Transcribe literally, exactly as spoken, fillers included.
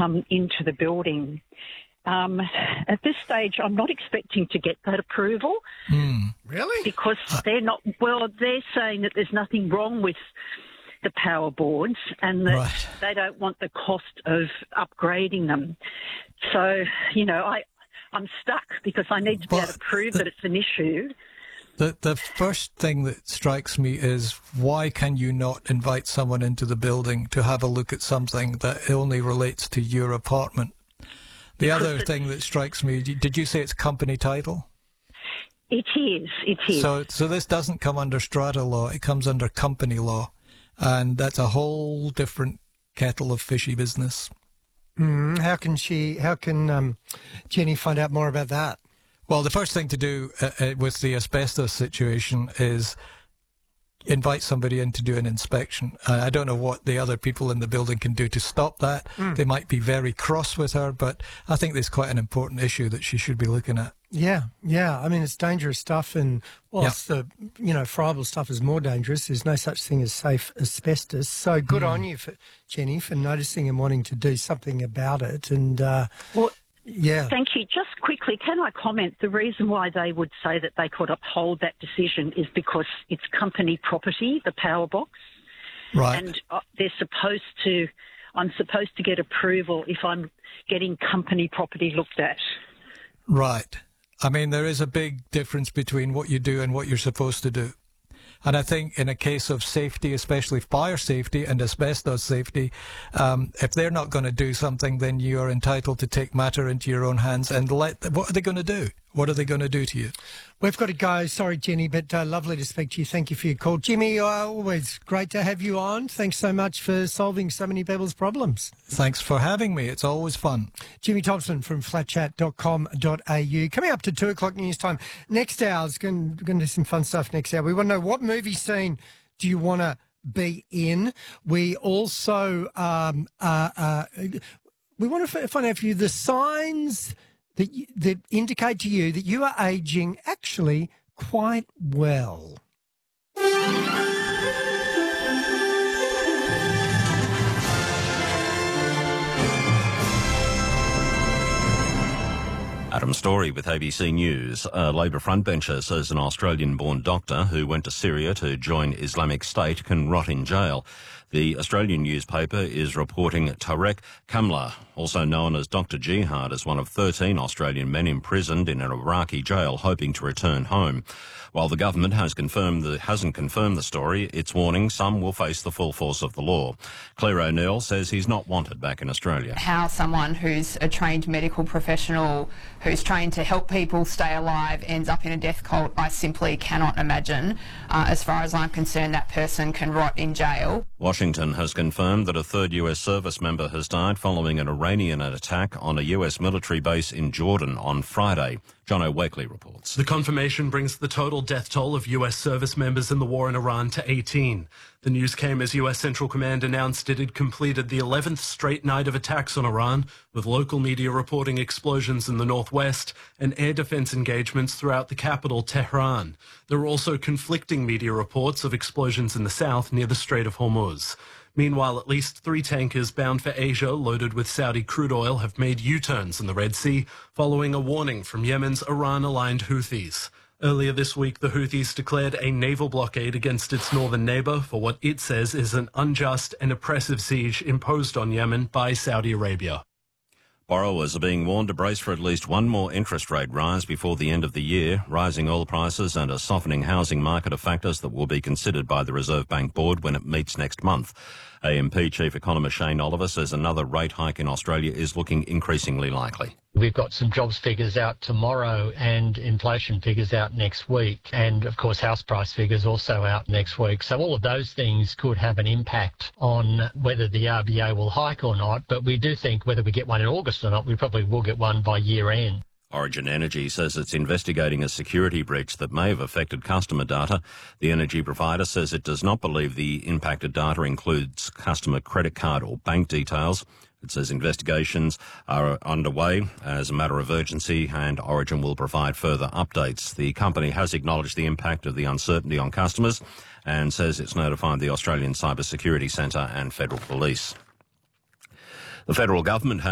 come into the building. Um, at this stage, I'm not expecting to get that approval. Mm, really? Because they're not, well, they're saying that there's nothing wrong with the power boards and that right. they don't want the cost of upgrading them. So, you know, I, I'm stuck because I need to be but able to prove the, that it's an issue. The, the first thing that strikes me is why can you not invite someone into the building to have a look at something that only relates to your apartment? The Because other thing that strikes me, did you say it's company title? It is, it is. So, so this doesn't come under strata law, it comes under company law. And that's a whole different kettle of fishy business. Mm, how can she, how can um, Jenny find out more about that? Well, the first thing to do uh, uh, with the asbestos situation is invite somebody in to do an inspection. Uh, I don't know what the other people in the building can do to stop that. Mm. They might be very cross with her, but I think there's quite an important issue that she should be looking at. Yeah, yeah. I mean, it's dangerous stuff, and whilst yeah. the you know friable stuff is more dangerous, there's no such thing as safe asbestos. So good mm. on you, for, Jenny, for noticing and wanting to do something about it. And uh, well, yeah, thank you. Just quickly, can I comment? The reason why they would say that they could uphold that decision is because it's company property, the power box, right? And uh, they're supposed to. I'm supposed to get approval if I'm getting company property looked at. Right. I mean, there is a big difference between what you do and what you're supposed to do. And I think in a case of safety, especially fire safety and asbestos safety, um, if they're not going to do something, then you're entitled to take matter into your own hands and let... What are they going to do? What are they going to do to you? We've got to go. Sorry, Jenny, but uh, lovely to speak to you. Thank you for your call. Jimmy, uh, always great to have you on. Thanks so much for solving so many people's problems. Thanks for having me. It's always fun. Jimmy Thompson from flat chat dot com dot a u. Coming up to two o'clock news time. Next hour, is going to do some fun stuff next hour. We want to know, what movie scene do you want to be in? We also um, uh, uh, we want to find out for you the signs that you, that indicate to you that you are ageing actually quite well. Adam Story with A B C News. A Labor frontbencher says an Australian-born doctor who went to Syria to join Islamic State can rot in jail. The Australian newspaper is reporting Tarek Kamla, also known as Doctor Jihad, as one of thirteen Australian men imprisoned in an Iraqi jail hoping to return home. While the government has confirmed the, hasn't confirmed the story, it's warning some will face the full force of the law. Claire O'Neill says he's not wanted back in Australia. How someone who's a trained medical professional, who's trained to help people stay alive, ends up in a death cult, I simply cannot imagine. Uh, as far as I'm concerned, that person can rot in jail. Washington has confirmed that a third U S service member has died following an Iranian attack on a U S military base in Jordan on Friday. John O'Wakely reports. The confirmation brings the total death toll of U S service members in the war in Iran to eighteen. The news came as U S Central Command announced it had completed the eleventh straight night of attacks on Iran, with local media reporting explosions in the northwest and air defense engagements throughout the capital, Tehran. There were also conflicting media reports of explosions in the south near the Strait of Hormuz. Meanwhile, at least three tankers bound for Asia loaded with Saudi crude oil have made U-turns in the Red Sea following a warning from Yemen's Iran-aligned Houthis. Earlier this week, the Houthis declared a naval blockade against its northern neighbour for what it says is an unjust and oppressive siege imposed on Yemen by Saudi Arabia. Borrowers are being warned to brace for at least one more interest rate rise before the end of the year. Rising oil prices and a softening housing market are factors that will be considered by the Reserve Bank Board when it meets next month. A M P Chief Economist Shane Oliver says another rate hike in Australia is looking increasingly likely. We've got some jobs figures out tomorrow and inflation figures out next week. And, of course, house price figures also out next week. So all of those things could have an impact on whether the R B A will hike or not. But we do think whether we get one in August or not, we probably will get one by year end. Origin Energy says it's investigating a security breach that may have affected customer data. The energy provider says it does not believe the impacted data includes customer credit card or bank details. It says investigations are underway as a matter of urgency and Origin will provide further updates. The company has acknowledged the impact of the uncertainty on customers and says it's notified the Australian Cybersecurity Centre and Federal Police. The federal government has